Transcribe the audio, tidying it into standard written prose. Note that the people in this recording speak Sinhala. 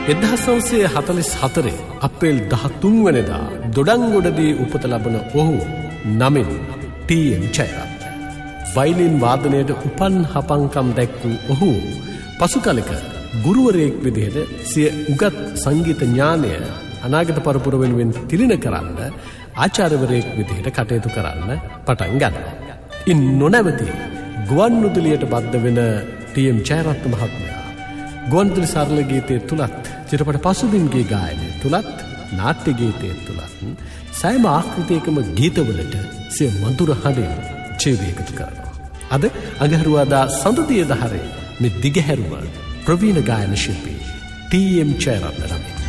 1944 අප්‍රේල් 13 වෙනිදා දොඩංගොඩදී උපත ලබන ඔහු නමින් ටී.එම්. ජයරත්න. වයලින් වාදනයට උපන් හපංකම් දැක් වූ ඔහු පසු කලක ගුරුවරයෙක් විදිහට සිය උගත් සංගීත ඥානය අනාගත පරපුර වෙනුවෙන් තිළින කරන්න ආචාර්යවරයෙක් විදිහට කටයුතු කරන්න පටන් ගන්නවා. ඉන් නොනැවති ගුවන්විදුලියට බද්ධ වෙන ටී.එම්. ජයරත්න මහත්මයා ගුවන්විදුලි සරල ගීතයේ තුලත් චිත්‍රපට පසුබිම්ගේ ගායනය තුලත් නාට්‍ය ගීතයේ තුලත් සෑම ආකෘතියකම ගීතවලට සිය මధుර හඬින් ජීවය එකතු කරනවා. අද අඟහරුවාදා සඳුදිය දහරේ මේ දිගහැරුම ප්‍රවීණ ගායන ශිල්පී ටී.එම්. ජයරත්න නමින්